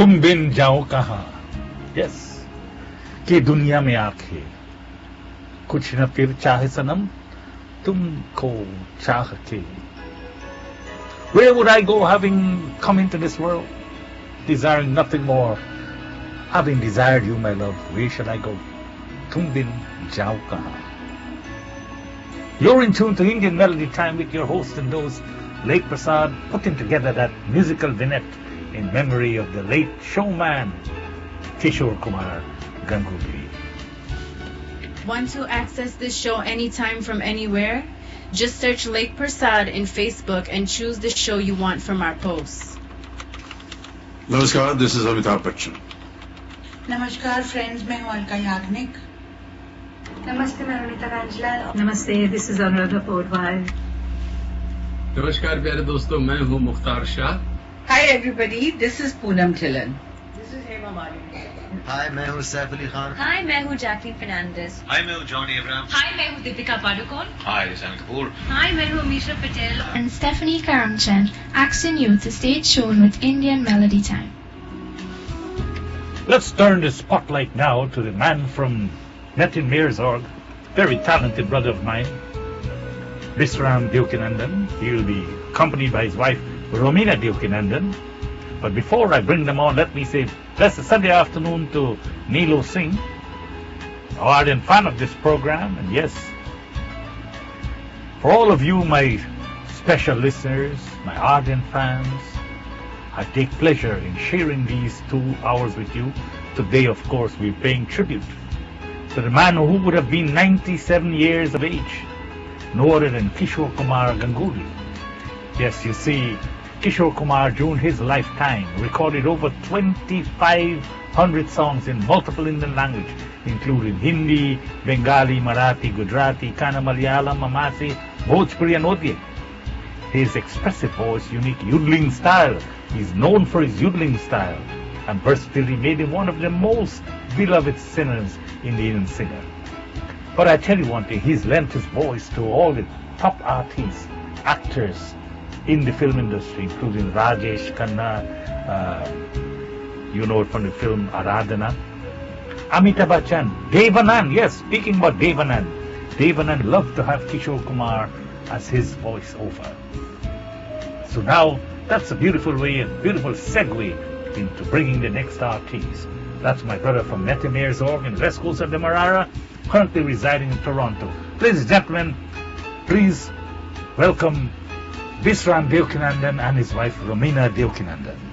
तुम बिन जाओ कहां. Yes. कि दुनिया में आके कुछ न फिर चाहे सनम तुमको चाह के. Where would I go having come into this world, desiring nothing more? Having desired you, my love, where should I go? तुम बिन जाओ कहां. You're in tune to Indian Melody Time with your host and host, Lake Prasad, putting together that musical vignette in memory of the late showman, Kishore Kumar Ganguly. Want to access this show anytime from anywhere? Just search Lake Prasad in Facebook and choose the show you want from our posts. Namaskar, this is Amitabh Bachchan. Namaskar friends, मैं हूँ Alka Yagnik. Namaste, मैं Anita रंजलाल. Namaste, this is Anuradha Podwal. नमस्कार प्यारे दोस्तों, मैं हूँ Mukhtar Shah. Hi everybody, this is Poonam Dhillon. This is Hema Malini. Hi, मैं हूँ सैफ अली खान. Hi, मैं हूँ जैकलीन फर्नांडिस. Hi, मैं हूँ जॉनी अब्राहम. Hi, मैं हूँ Deepika Padukone. Hi, this is Anand Kapoor. Hi, मैं हूँ Misha Patel. And Stephanie Karamchan, asking you to stay tuned with Indian Melody Time. Let's turn the spotlight now to the man from Metin Mirzorg, very talented brother of mine, Visram Deokinandan. He will be accompanied by his wife, Romina Deokinandan. But before I bring them on, let me say blessed Sunday afternoon to Neelo Singh, ardent fan of this program. And yes, for all of you, my special listeners, my ardent fans, I take pleasure in sharing these 2 hours with you. Today, of course, we're paying tribute to the man who would have been 97 years of age, no other than Kishore Kumar Ganguly. Yes, you see, Kishore Kumar during his lifetime recorded over 2,500 songs in multiple Indian languages, including Hindi, Bengali, Marathi, Gujarati, Kannada, Malayalam, Amasi, Bhojpuri and Odia. His expressive voice, unique yodeling style, is known for his yodeling style, and versatility made him one of the most beloved singers in the Indian singer. But I tell you one thing, he's lent his voice to all the top artists, actors in the film industry, including Rajesh Khanna, you know it from the film Aradhana, Amitabh Bachchan, Dev Anand. Yes, speaking about Dev Anand, Dev Anand loved to have Kishore Kumar as his voice over. So now, that's a beautiful way, a beautiful segue into bringing the next artist. That's my brother from Metin Mirzorg in West Coast of Demerara, currently residing in Toronto. Ladies and gentlemen, please welcome Visram Deokinandan and his wife Romina Deokinandan.